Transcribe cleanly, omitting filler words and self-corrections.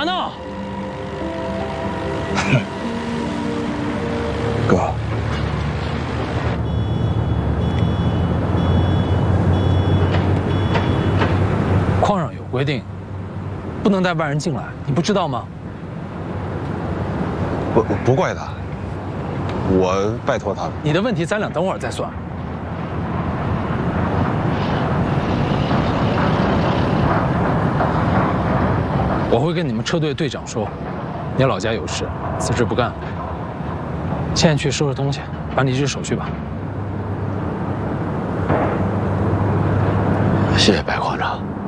呢？ 哥， 矿上有规定，不能带外人进来，你不知道吗？ 不怪他，我拜托他的。 你的问题咱俩等会儿再算。我会跟你们车队队长说，你老家有事，辞职不干了。现在去收拾东西，办理这手续吧。 谢谢白矿长。